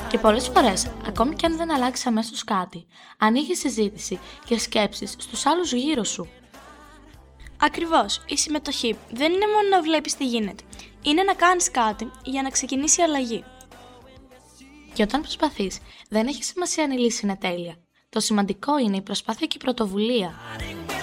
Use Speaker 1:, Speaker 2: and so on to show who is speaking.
Speaker 1: Και πολλές φορές, ακόμη και αν δεν αλλάξει αμέσως κάτι, ανοίγει συζήτηση και σκέψεις στους άλλους γύρω σου.
Speaker 2: Ακριβώς, η συμμετοχή δεν είναι μόνο να βλέπεις τι γίνεται, είναι να κάνεις κάτι για να ξεκινήσει η αλλαγή.
Speaker 1: Και όταν προσπαθείς, δεν έχει σημασία αν η λύση είναι τέλεια. Το σημαντικό είναι η προσπάθεια και η πρωτοβουλία.